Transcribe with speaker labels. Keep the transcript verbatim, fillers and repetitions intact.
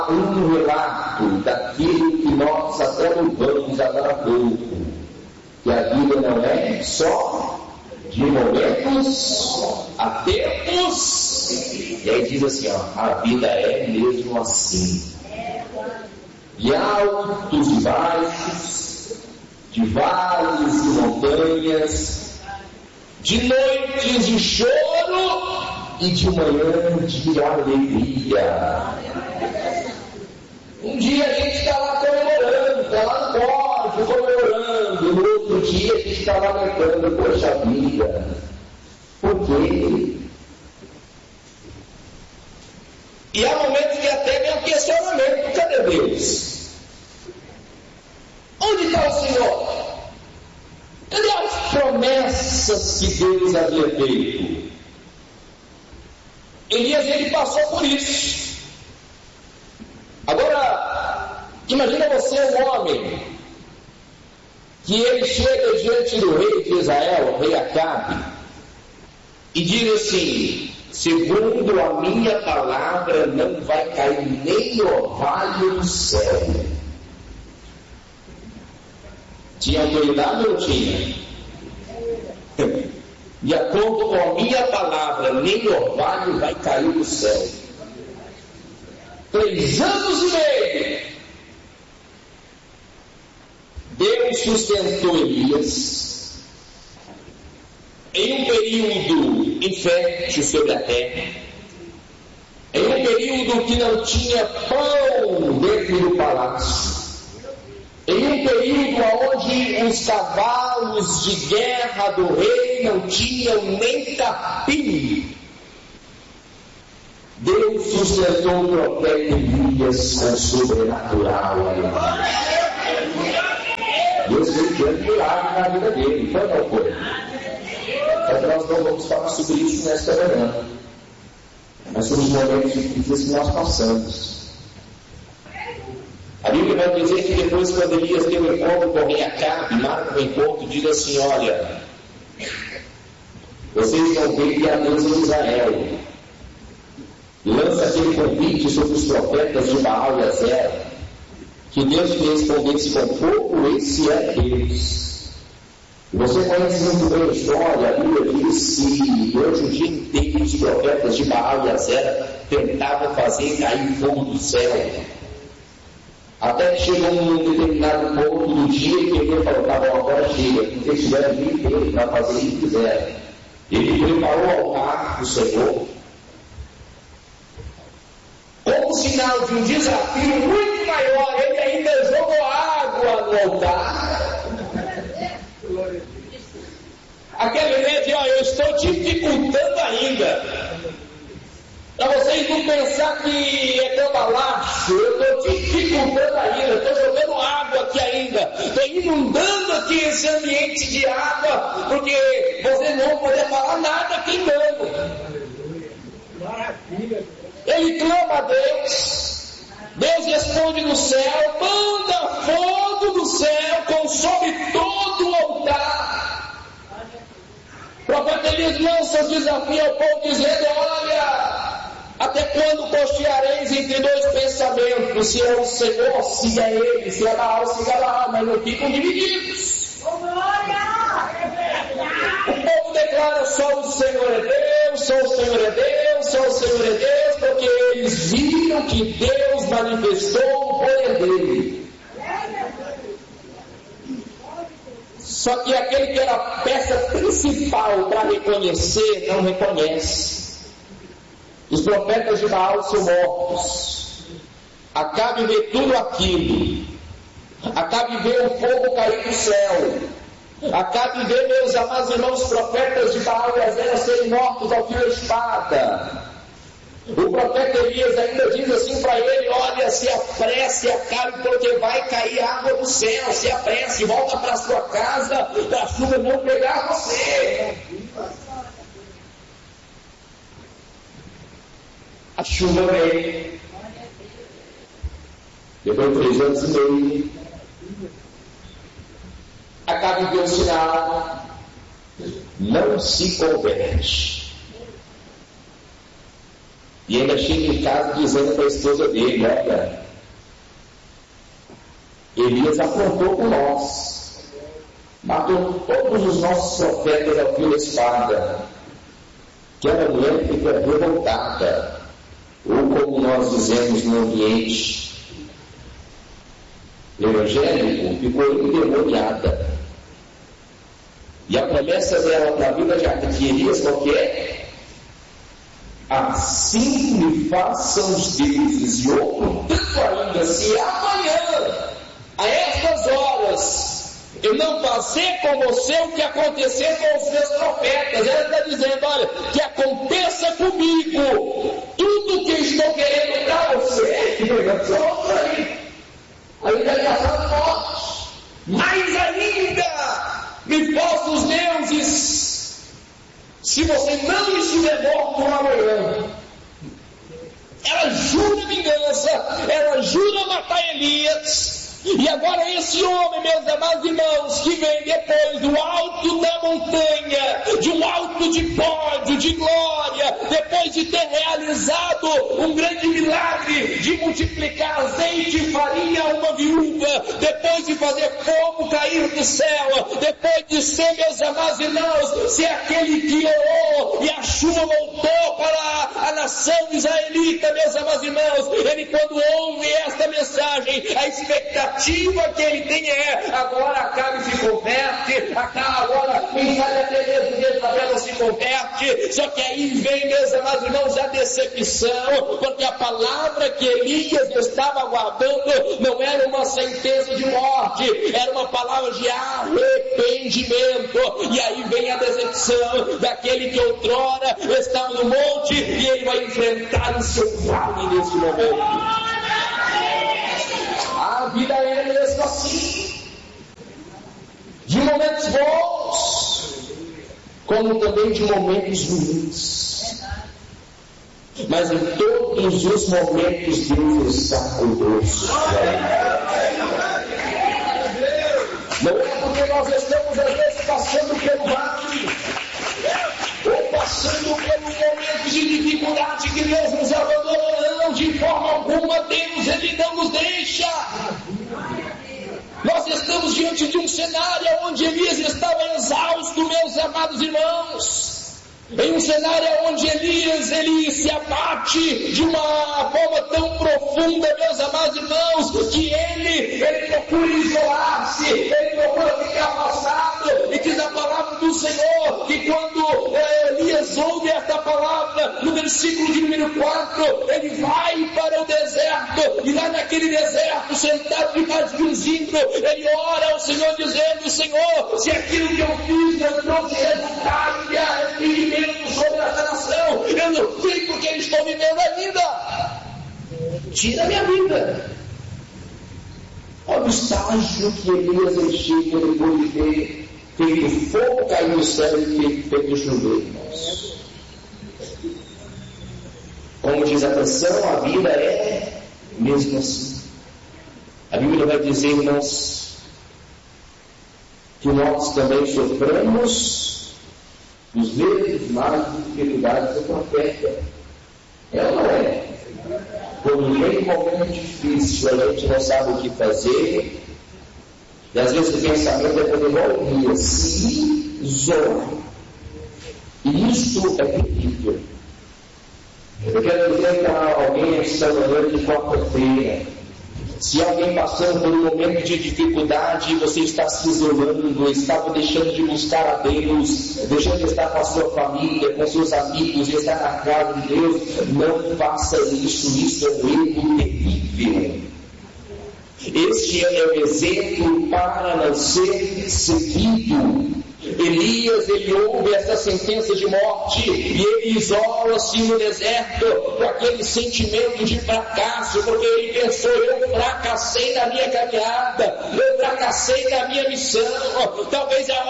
Speaker 1: um relato daquilo que nós até louvamos agora há pouco, que a vida não é só de momentos a tempos, e aí diz assim, ó, a vida é mesmo assim, de altos e baixos, de vales e montanhas, de noites de choro e de manhã de alegria. Um dia a gente está lá comemorando, está lá no pódio comemorando, no outro dia a gente está lamentando, poxa vida, por quê? E há momentos que até vem um questionamento, cadê Deus? Onde está o Senhor? Cadê as promessas que Deus havia feito? Elias, ele passou por isso. Agora, imagina você um homem que ele chega diante do rei de Israel, o rei Acabe, e diz assim, segundo a minha palavra, não vai cair nem orvalho do céu. Tinha autoridade ou não tinha? De acordo com a minha palavra, nem orvalho vai cair do céu. Três anos e meio, Deus sustentou Elias em um período infértil sobre a terra, em um período que não tinha pão dentro do palácio, em um período onde os cavalos de guerra do rei não tinham nem capim. Deus sustentou o profeta Elias com sobrenatural. Deus fez grande milagre na vida dele, foi ou não foi? Só que nós não vamos falar sobre isso nesta manhã, mas sobre os momentos difíceis que nós passamos. A Bíblia vai dizer que depois, quando Elias teve um encontro com o rei Acabe, marca o encontro, diz assim, olha, vocês vão ver que há Deus em Israel. E lança aquele convite sobre os profetas de Baal e Azera, que Deus que respondesse com fogo, esse é Deus. E você conhece muito bem a história, a Bíblia diz que durante o dia inteiro os profetas de Baal e Azera tentavam fazer cair fogo do céu. Até que chegou um determinado ponto do dia que ele falou, tá bom, agora chega, porque eles tiveram o dia inteiro para fazer o que quiseram. Ele preparou o altar do Senhor, como sinal de um desafio muito maior, ele ainda jogou água no altar. Aquela ideia de, ó, eu estou dificultando ainda. Para vocês não pensar que é cambalacho, eu estou dificultando ainda, estou jogando água aqui ainda, estou inundando aqui esse ambiente de água, porque vocês não vão poder falar nada queimando. Ele clama a Deus, Deus responde no céu, manda fogo do céu, consome todo o altar. O profeta Elias lança o desafio ao povo dizendo, olha, até quando costeareis entre dois pensamentos? Se é o Senhor, siga ele, se é Baal, siga Baal, mas não ficam divididos. O povo declara, só o Senhor é Deus, só o Senhor é Deus, só o Senhor é Deus, porque eles viram que Deus manifestou o poder dele. Só que aquele que era a peça principal para reconhecer, não reconhece. Os profetas de Baal são mortos. Acabe ver tudo aquilo. Acabe ver o fogo cair do céu. Acabe ver, meus amados irmãos, profetas de Baal e Azera serem mortos ao fio da espada. O profeta Elias ainda diz assim para ele, olha, se apresse, Acabe, porque vai cair água do céu, se apresse, volta para sua casa, para a chuva não pegar você. A chuva veio. Depois de três anos e meio, Acabe deu um sinal, não se converte. E ainda chega em casa dizendo para a esposa dele: olha, Elias aprontou com nós, matou todos os nossos profetas ao fio da espada. Aquela mulher fica revoltada, ou como nós dizemos no ambiente evangélico, ficou endemoniada. E a promessa dela para a vida de Elias qual que é? Assim me façam os deuses, e outro tanto ainda, se amanhã, a estas horas, eu não fazer com você o que aconteceu com os meus profetas. Ela está dizendo: olha, que aconteça comigo tudo que eu estou querendo para você, que outro aí, ainda lhe a morte, mais ainda me possa os deuses, se você não estiver morto amanhã. Ela jura vingança, ela jura matar Elias. E agora esse homem, meus amados irmãos, que vem depois do alto da montanha, de um alto de pódio, de glória, depois de ter realizado um grande milagre de multiplicar azeite e farinha a uma viúva, depois de fazer fogo cair do céu, depois de ser, meus amados irmãos, ser aquele que orou e a chuva voltou para a nação israelita, meus amados irmãos, ele, quando ouve esta mensagem, a expectativa que ele tem é: agora Acabe se converte, agora quem sabe até mesmo Jezabel se converte. Só que aí vem, meus amados irmãos, a decepção, porque a palavra que Elias estava aguardando não era uma sentença de morte, era uma palavra de arrependimento. E aí vem a decepção daquele que outrora estava no monte, e ele vai enfrentar o seu vale nesse momento. A vida é mesmo assim, de momentos bons, como também de momentos ruins. Mas em todos os momentos Deus está conosco. Não é porque nós estamos às vezes passando pelo vale, ou passando pelo momento de dificuldade, que Deus nos abandona. Não, de forma alguma Deus, Ele não nos deixa. Nós estamos diante de um cenário onde Elias estava exausto, meus amados irmãos. Em um cenário onde Elias, ele se abate de uma forma tão profunda, meus amados irmãos, que ele, ele procura isolar-se, ele procura ficar afastado. E diz a palavra do Senhor que quando é, Elias ouve esta palavra, no versículo de número quatro, ele vai para o deserto, e lá naquele deserto, sentado debaixo de um zimbro, ele ora ao Senhor dizendo: Senhor, se aquilo que eu fiz não trouxe resultado e arrependimento sobre esta nação, eu não sei porque eu estou vivendo ainda. Tira a minha vida. Olha o estágio que Elias ele chega depois de ter feito fogo cair do céu e feito chover, irmãos. Como diz a canção, a vida é mesmo assim. A Bíblia vai dizer, irmãos, que nós também sofremos os mesmos males e dificuldades do profeta. É ou não é? Quando vem um momento difícil, a gente não sabe o que fazer, e às vezes o pensamento é como igual se isola. E isto é terrível. Eu quero dizer para alguém esta manhã de quarta-feira: se alguém passando por um momento de dificuldade, você está se isolando, está deixando de buscar a Deus, deixando de estar com a sua família, com seus amigos, de estar na casa de Deus, não faça isso, isso é um erro terrível. Este é o exemplo para não ser seguido. Elias, ele ouve essa sentença de morte e ele isola-se no deserto com aquele sentimento de fracasso, porque ele pensou: eu fracassei na minha caminhada, eu fracassei na minha missão. Talvez a